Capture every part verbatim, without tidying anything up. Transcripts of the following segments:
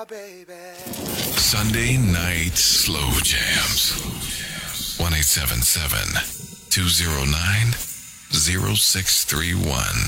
Sunday night slow jams. one eight seven seven, two zero nine, zero six three one.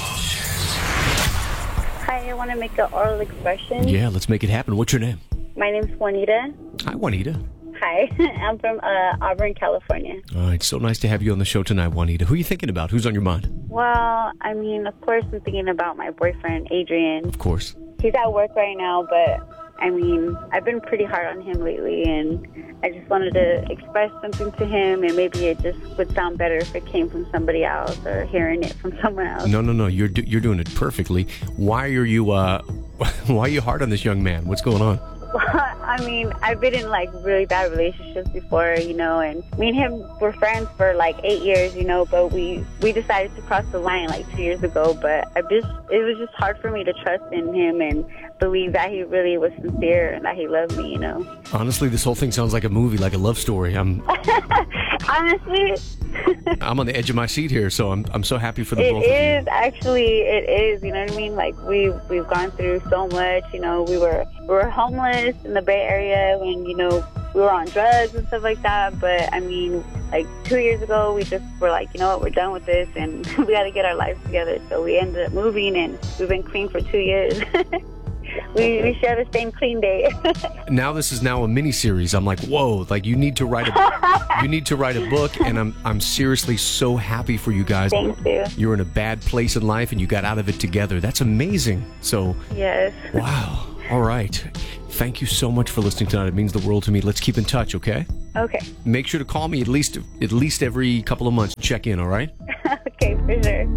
Hi, I want to make an oral expression. Yeah, let's make it happen. What's your name? My name's Juanita. Hi, Juanita. Hi, I'm from uh, Auburn, California. All right, so nice to have you on the show tonight, Juanita. Who are you thinking about? Who's on your mind? Well, I mean, of course, I'm thinking about my boyfriend, Adrian. Of course. He's at work right now, but I mean, I've been pretty hard on him lately, and I just wanted to express something to him, and maybe it just would sound better if it came from somebody else or hearing it from someone else. No, no, no. You're do- you're doing it perfectly. Why are you uh, why are you hard on this young man? What's going on? I mean, I've been in, like, really bad relationships before, you know, and me and him were friends for, like, eight years, you know, but we, we decided to cross the line, like, two years ago, but I just, it was just hard for me to trust in him and believe that he really was sincere and that he loved me, you know. Honestly, this whole thing sounds like a movie, like a love story. I'm Honestly... I'm on the edge of my seat here, so I'm I'm so happy for the it both of you. It is, actually, it is, you know what I mean? Like, we, we've gone through so much, you know, we were, we were homeless in the Bay Area when, you know, we were on drugs and stuff like that, but, I mean, like, two years ago, we just were like, you know what, we're done with this, and we got to get our lives together, so we ended up moving, and we've been clean for two years. We, we share the same clean day. Now this is now a mini series. I'm like, whoa! Like you need to write a, you need to write a book, and I'm I'm seriously so happy for you guys. Thank you. You're in a bad place in life, and you got out of it together. That's amazing. So yes. Wow. All right. Thank you so much for listening tonight. It means the world to me. Let's keep in touch, okay? Okay. Make sure to call me at least at least every couple of months. Check in. All right? Okay, for sure.